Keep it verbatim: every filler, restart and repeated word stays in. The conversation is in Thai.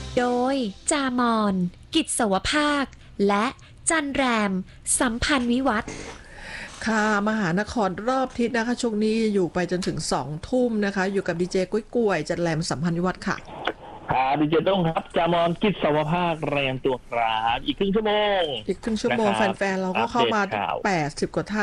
โดยจามอนกิจสวภาคและจันแรมสัมพันธ์วิวัฒน์ค่ะมหานครรอบทิศนะคะช่วงนี้อยู่ไปจนถึงสองทุ่มนะคะอยู่กับดีเจกุ้ยกล้วยจันแรมสัมพันธ์วิวัฒน์ค่ะครับดีเจต้งครับจามอนกิจสวภาคแรงตัวครับอีกครึ่งชั่วโมงอีกครึ่งชั่วโมงแฟนๆเราก็เข้ามาแปดสิบกว่าท่าน